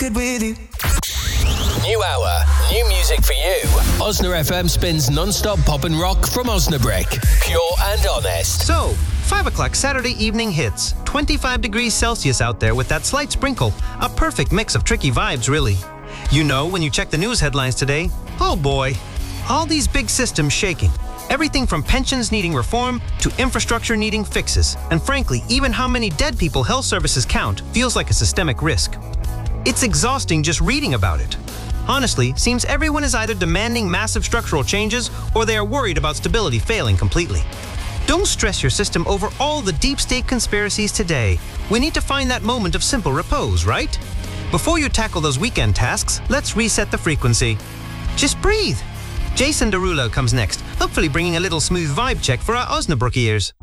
good with you. New hour, new music for you. Osna FM spins non-stop pop and rock from Osnabrück. Pure and honest. So, 5 o'clock Saturday evening hits. 25 degrees Celsius out there with that slight sprinkle. A perfect mix of tricky vibes, really. You know, when you check the news headlines today, oh boy, all these big systems shaking. Everything from pensions needing reform to infrastructure needing fixes. And frankly, even how many dead people health services count feels like a systemic risk. It's exhausting just reading about it. Honestly, seems everyone is either demanding massive structural changes or they are worried about stability failing completely. Don't stress your system over all the deep state conspiracies today. We need to find that moment of simple repose, right? Before you tackle those weekend tasks, let's reset the frequency. Just breathe. Jason Derulo comes next, hopefully bringing a little smooth vibe check for our Osnabrück ears.